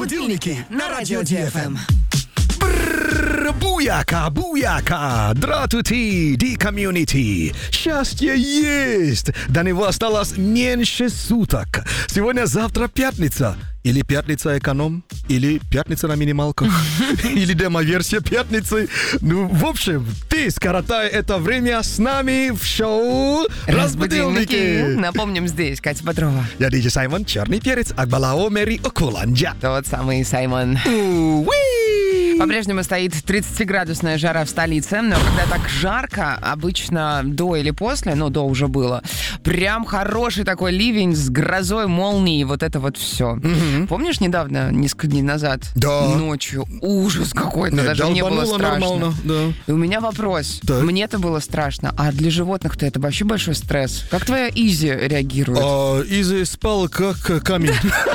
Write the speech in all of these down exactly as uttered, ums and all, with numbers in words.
Будильники на радио Ди Эф Эм. Буяка, буяка! Здравствуйте, Ди-комьюнити! Счастье есть! До него осталось меньше суток. Сегодня-завтра пятница. Или пятница эконом, или пятница на минималках, или демо-версия пятницы. Ну, в общем, ты скоротай это время с нами в шоу «Разбудильники». Напомним, здесь Катя Бодрова. Я диджей Саймон, черный перец, Акбалао Мэри Окуланджа. Тот самый Саймон. По-прежнему стоит тридцатиградусная жара в столице, но когда так жарко, обычно до или после, ну, до уже было, прям хороший такой ливень с грозой, молнией, вот это вот все. Mm-hmm. Помнишь, недавно, несколько дней назад, да. ночью, ужас какой-то, Нет, даже не было страшно. Нормально, да. И у меня вопрос. Так. Мне-то было страшно, а для животных-то это вообще большой стресс. Как твоя Изи реагирует? А, Изи спала как камень.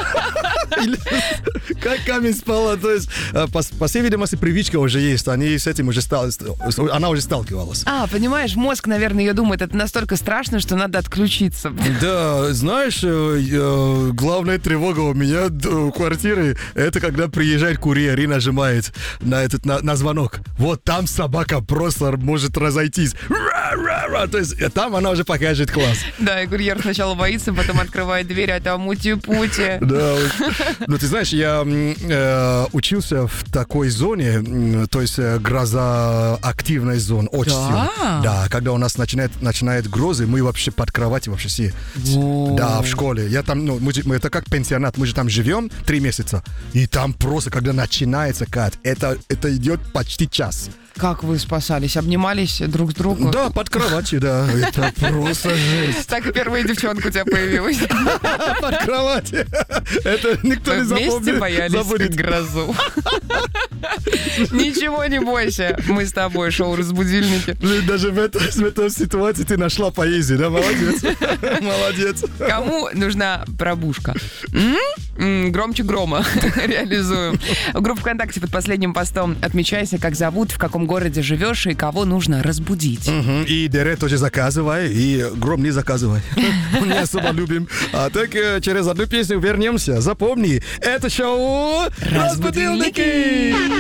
Как камень спала, то есть, по, по всей видимости, привычка уже есть, они с этим уже стали, она уже сталкивалась. А, понимаешь, мозг, наверное, ее думает, это настолько страшно, что надо отключиться. Да, знаешь, главная тревога у меня в квартире, это когда приезжает курьер и нажимает на этот на, на звонок. Вот там собака просто может разойтись. То есть там она уже покажет класс. Да, и курьер сначала боится, потом открывает дверь, а там ути-пути. Да. Ну, ты знаешь, я э, учился в такой зоне, то есть гроза активной зоны, очень да? сильно. Да, когда у нас начинает, начинает грозы, мы вообще под кроватью вообще все. О-о-о. Да, в школе. Я там, ну, мы, мы, это как пенсионат, мы же там живем три месяца, и там просто, когда начинается кат, это, это идет почти час. Как вы спасались? Обнимались друг с другом? Да, под кроватью, да. Это просто жесть. Так и первая девчонка у тебя появилась. Под кроватью. Это никто не запомнит. Вместе боялись грозу. Ничего не бойся. Мы с тобой, шоу «Разбудильники». Даже в этой, в этой ситуации ты нашла поэзию, да? Молодец. Молодец. Кому нужна пробушка? М-м? Громче грома. Реализуем. В группе ВКонтакте под последним постом отмечайся, как зовут, в каком городе живешь и кого нужно разбудить. Угу. И Дере тоже заказывай, и гром не заказывай. Мы не особо любим. А так через одну песню вернемся. Запомни, это шоу «Разбудильники».